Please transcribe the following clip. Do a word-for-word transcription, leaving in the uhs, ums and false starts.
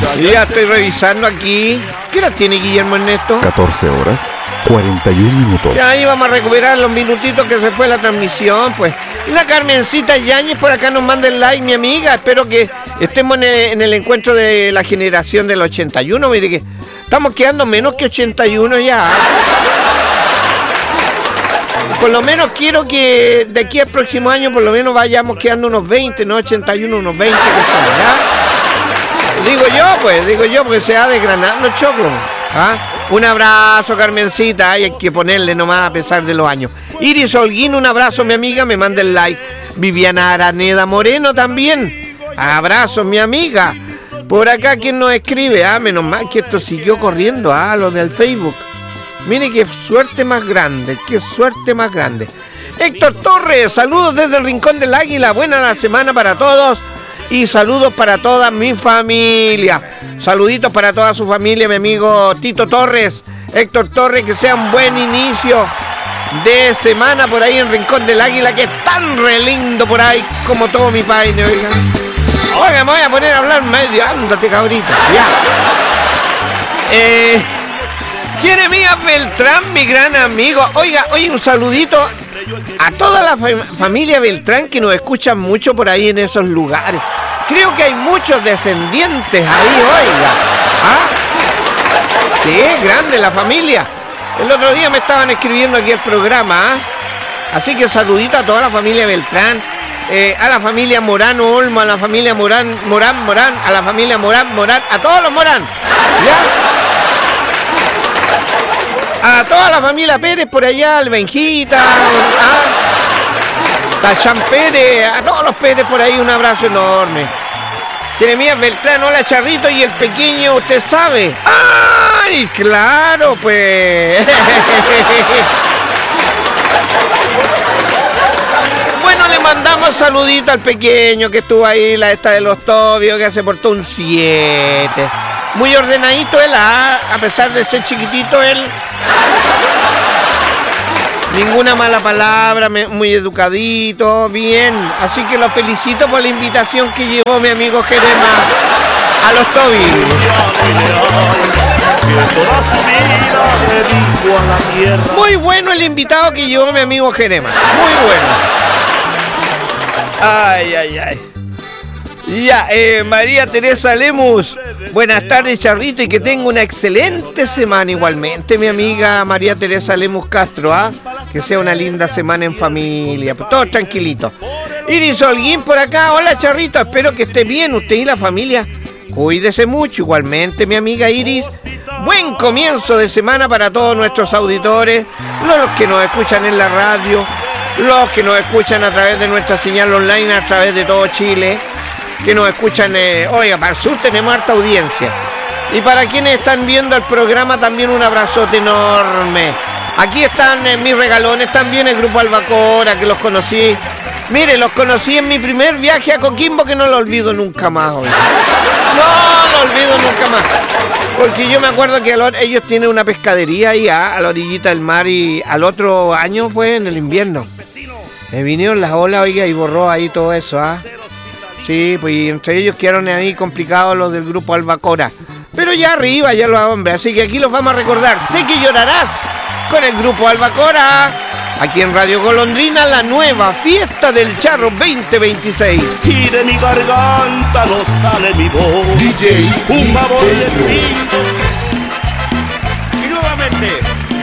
Ya estoy revisando aquí. ¿Qué hora tiene Guillermo Ernesto? catorce horas, cuarenta y un minutos. Ya ahí vamos a recuperar los minutitos que se fue la transmisión, pues. La Carmencita Yáñez por acá nos manda el like, mi amiga. Espero que estemos en el, en el encuentro de la generación del ochenta y uno. Mire que estamos quedando menos que ochenta y uno ya. Por lo menos quiero que de aquí al próximo año por lo menos vayamos quedando unos veinte, no ochenta y uno, unos veinte que son, ¿ya? Digo yo, pues, digo yo, porque se va desgranando el choclo. ¿Ah? Un abrazo, Carmencita, hay que ponerle nomás a pesar de los años. Iris Holguín, un abrazo, mi amiga, me manda el like. Viviana Araneda Moreno también. Abrazo, mi amiga. Por acá, ¿quién nos escribe? Ah, menos mal que esto siguió corriendo, ah, lo del Facebook. Mire qué suerte más grande, qué suerte más grande. Héctor Torres, saludos desde el Rincón del Águila. Buena la semana para todos y saludos para toda mi familia. Saluditos para toda su familia, mi amigo Tito Torres, Héctor Torres, que sea un buen inicio de semana por ahí en Rincón del Águila, que es tan re lindo por ahí como todo mi país, oigan. Oiga, me voy a poner a hablar medio, ándate cabrita, ya. Eh... Jeremías Beltrán, mi gran amigo. Oiga, oye, un saludito a toda la fam- familia Beltrán que nos escuchan mucho por ahí en esos lugares. Creo que hay muchos descendientes ahí, oiga. ¿Ah? Sí, grande la familia. El otro día me estaban escribiendo aquí el programa, ¿ah? Así que saludito a toda la familia Beltrán, eh, a la familia Morán Olmo, a la familia Morán, Morán, Morán, a la familia Morán, Morán, a todos los Morán. ¿Ya? A toda la familia Pérez por allá, al Benjita, a Tachán Pérez, a todos los Pérez por ahí, un abrazo enorme. Jeremías Beltrán, hola Charrito, y el pequeño, usted sabe. ¡Ay, claro, pues! Bueno, le mandamos saludito al pequeño que estuvo ahí, la esta de los Tobios, que se portó un siete. Muy ordenadito él, ¿ah? A pesar de ser chiquitito él. Ninguna mala palabra, muy educadito, bien. Así que lo felicito por la invitación que llevó mi amigo Jerema a los Tobi. Muy bueno el invitado que llevó mi amigo Jerema. Muy bueno. Ay, ay, ay. Ya, eh, María Teresa Lemus. Buenas tardes, Charrito, y que tenga una excelente semana igualmente, mi amiga María Teresa Lemus Castro, ¿ah? Que sea una linda semana en familia, pues todos tranquilitos. Iris Holguín por acá, hola Charrito, espero que esté bien usted y la familia. Cuídese mucho, igualmente, mi amiga Iris. Buen comienzo de semana para todos nuestros auditores, los que nos escuchan en la radio, los que nos escuchan a través de nuestra señal online, a través de todo Chile, que nos escuchan, eh, oiga, para el sur tenemos harta audiencia. Y para quienes están viendo el programa también un abrazote enorme. Aquí están eh, mis regalones también, el grupo Albacora, que los conocí. Mire, los conocí en mi primer viaje a Coquimbo, que no lo olvido nunca más, oiga. No lo olvido nunca más. Porque yo me acuerdo que ellos tienen una pescadería ahí a, a la orillita del mar, y al otro año fue en el invierno. Me vinieron las olas, oiga, y borró ahí todo eso, ¿ah? Sí, pues y entre ellos quedaron ahí complicados los del grupo Albacora. Pero ya arriba, ya los hombres. Así que aquí los vamos a recordar. Sé que llorarás con el grupo Albacora. Aquí en Radio Golondrina, la nueva fiesta del Charro veinte veintiséis. Y de mi garganta no sale mi voz. D J Un babor de espíritu. Y nuevamente.